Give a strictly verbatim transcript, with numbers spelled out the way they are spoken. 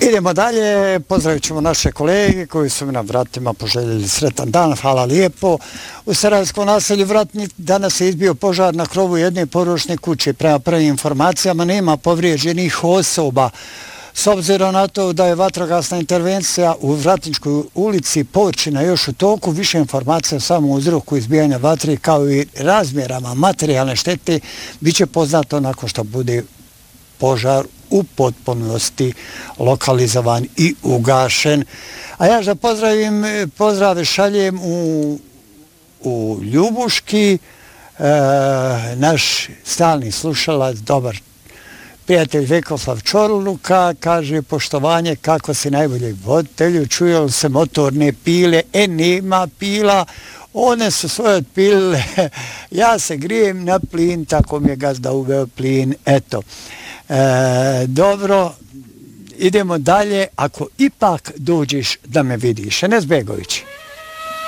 Idemo dalje, pozdravit ćemo naše kolege koji su mi na vratima poželjeli sretan dan, hvala lijepo. U Sarajevskom naselju Vratnik danas je izbio požar na krovu jedne porodične kuće. Prema prvim informacijama nema povrijeđenih osoba. S obzirom na to da je vatrogasna intervencija u Vratničkoj ulici površina još u toku, više informacija o samom uzroku izbijanja vatre kao i razmjerama materijalne štete bit će poznato nakon što bude požar u potpunosti lokalizovan i ugašen. A ja da pozdravim, pozdrave šaljem u, u Ljubuški, e, naš stalni slušalac, dobar prijatelj Vekoslav Čorluka, kaže poštovanje kako si najboljeg voditelju, čuje li se motorne pile, e nema pila, one su svoje otpilile, ja se grijem na plin, tako mi je gazda uveo plin, eto. E, dobro, idemo dalje, ako ipak dođeš da me vidiš. Enes Begović.